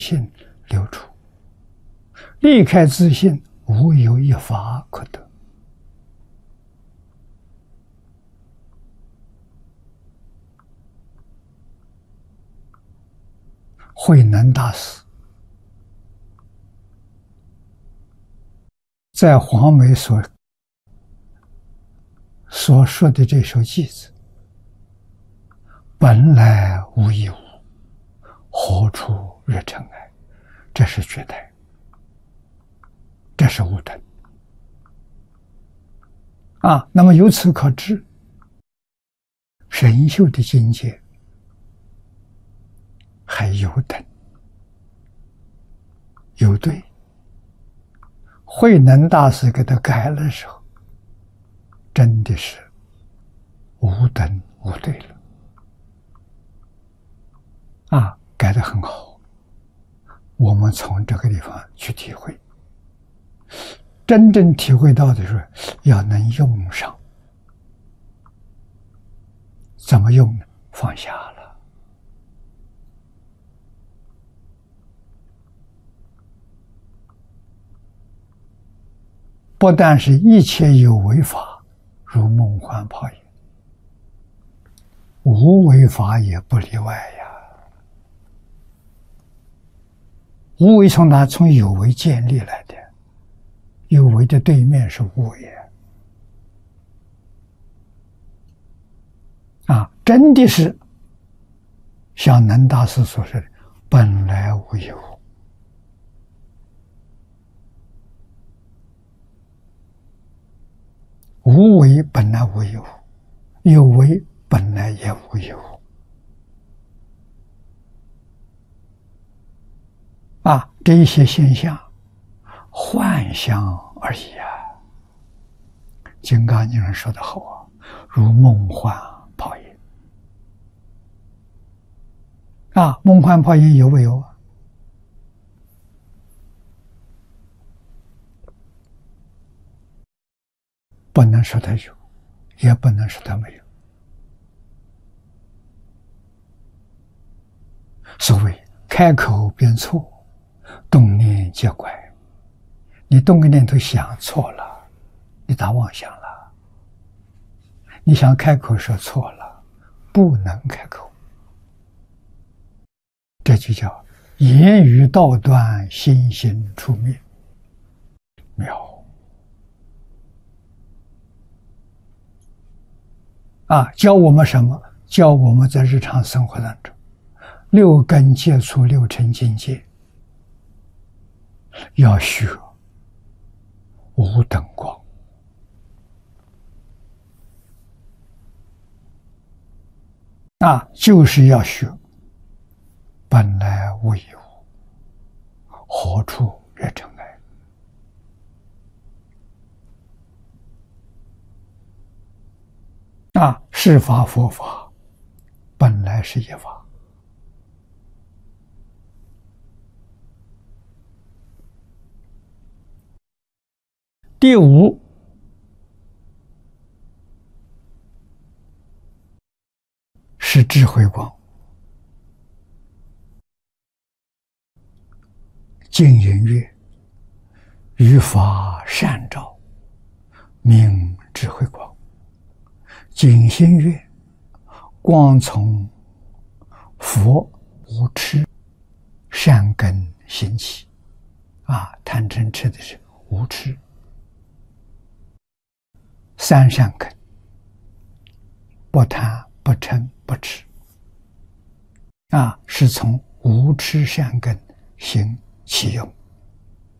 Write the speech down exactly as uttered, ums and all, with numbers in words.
性流出，离开自性，无有一法可得。慧能大师在黄梅所所说的这首偈子，本来无一物，何处惹尘埃？这是绝代，这是无等啊！那么由此可知，神秀的境界还有等有对。慧能大师给他改了的时候，真的是无等无对了啊，改得很好。我们从这个地方去体会，真正体会到的是要能用上。怎么用呢？放下了。不但是一切有为法，如梦幻泡影，无为法也不例外呀。无为从哪？从有为建立来的，有为的对面是无为啊！真的是像能大师所说的，本来无一物。无为本来无一物，有为本来也无一物啊！这一些现象幻象而已啊。金刚经上说得好啊，如梦幻泡影啊！梦幻泡影有没有啊？不能说它有，也不能说它没有。所谓开口便错，动念皆怪。你动个念头想错了，你打妄想了。你想开口说错了，不能开口。这就叫言语道断，心行出灭。妙啊！教我们什么？教我们在日常生活当中，六根接触六尘境界，要学无等光啊，就是要学本来无一物，何处惹尘埃？啊，是法佛法本来是一法。第五，是智慧光。净音乐，于法善照，名智慧光。净心月，光从佛无痴善根兴起啊！贪嗔痴的是无痴，三善根：不贪、不嗔、不痴啊，是从无痴善根行起用。